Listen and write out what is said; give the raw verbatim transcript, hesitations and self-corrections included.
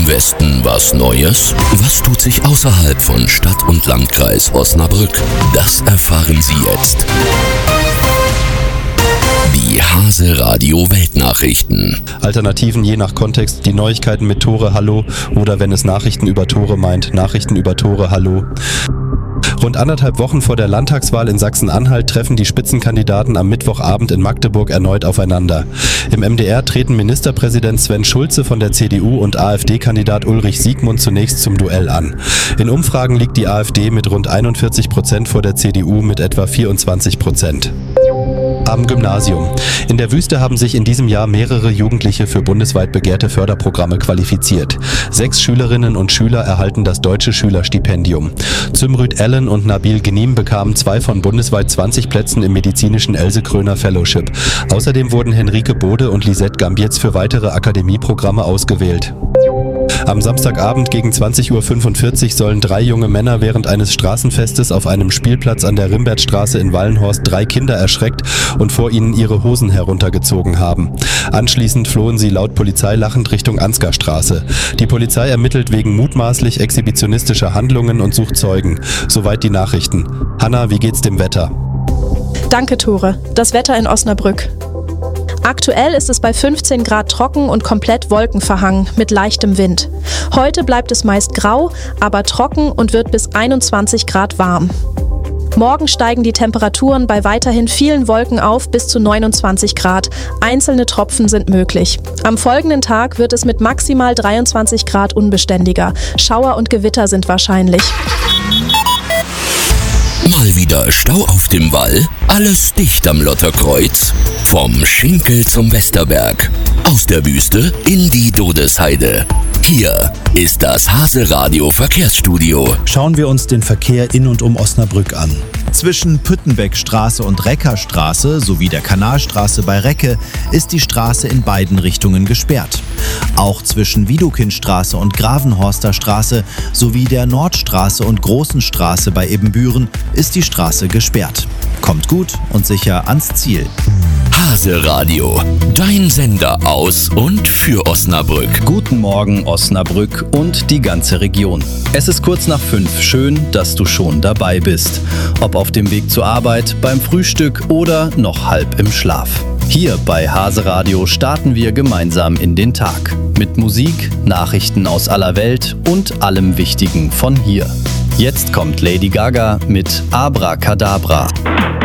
Im Westen was Neues? Was tut sich außerhalb von Stadt und Landkreis Osnabrück? Das erfahren Sie jetzt. Die Hase Radio Weltnachrichten. Alternativen je nach Kontext, die Neuigkeiten mit Tore Hallo oder wenn es Nachrichten über Tore meint, Nachrichten über Tore Hallo. Rund anderthalb Wochen vor der Landtagswahl in Sachsen-Anhalt treffen die Spitzenkandidaten am Mittwochabend in Magdeburg erneut aufeinander. Im M D R treten Ministerpräsident Sven Schulze von der C D U und AfD-Kandidat Ulrich Siegmund zunächst zum Duell an. In Umfragen liegt die AfD mit rund einundvierzig Prozent vor der C D U mit etwa vierundzwanzig Prozent. Am Gymnasium. In der Wüste haben sich in diesem Jahr mehrere Jugendliche für bundesweit begehrte Förderprogramme qualifiziert. Sechs Schülerinnen und Schüler erhalten das Deutsche Schülerstipendium. Zümrüt Allen und Nabil Ghanim bekamen zwei von bundesweit zwanzig Plätzen im medizinischen Else Kröner Fellowship. Außerdem wurden Henrike Bode und Lisette Gambietz für weitere Akademieprogramme ausgewählt. Am Samstagabend gegen zwanzig Uhr fünfundvierzig sollen drei junge Männer während eines Straßenfestes auf einem Spielplatz an der Rimbertstraße in Wallenhorst drei Kinder erschreckt und vor ihnen ihre Hosen heruntergezogen haben. Anschließend flohen sie laut Polizei lachend Richtung Ansgarstraße. Die Polizei ermittelt wegen mutmaßlich exhibitionistischer Handlungen und sucht Zeugen. Soweit die Nachrichten. Hanna, wie geht's dem Wetter? Danke, Tore. Das Wetter in Osnabrück. Aktuell ist es bei fünfzehn Grad trocken und komplett wolkenverhangen mit leichtem Wind. Heute bleibt es meist grau, aber trocken und wird bis einundzwanzig Grad warm. Morgen steigen die Temperaturen bei weiterhin vielen Wolken auf bis zu neunundzwanzig Grad. Einzelne Tropfen sind möglich. Am folgenden Tag wird es mit maximal dreiundzwanzig Grad unbeständiger. Schauer und Gewitter sind wahrscheinlich. Mal wieder Stau auf dem Wall, alles dicht am Lotterkreuz. Vom Schinkel zum Westerberg, aus der Wüste in die Dodesheide. Hier ist das Hase Radio Verkehrsstudio. Schauen wir uns den Verkehr in und um Osnabrück an. Zwischen Püttenbeckstraße und Reckerstraße sowie der Kanalstraße bei Recke ist die Straße in beiden Richtungen gesperrt. Auch zwischen Widukindstraße und Gravenhorster Straße sowie der Nordstraße und Großen Straße bei Ebenbüren ist die Straße gesperrt. Kommt gut und sicher ans Ziel. Hase Radio, dein Sender aus und für Osnabrück. Guten Morgen Osnabrück und die ganze Region. Es ist kurz nach fünf. Schön, dass du schon dabei bist. Ob auf dem Weg zur Arbeit, beim Frühstück oder noch halb im Schlaf. Hier bei Hase Radio starten wir gemeinsam in den Tag. Mit Musik, Nachrichten aus aller Welt und allem Wichtigen von hier. Jetzt kommt Lady Gaga mit Abracadabra.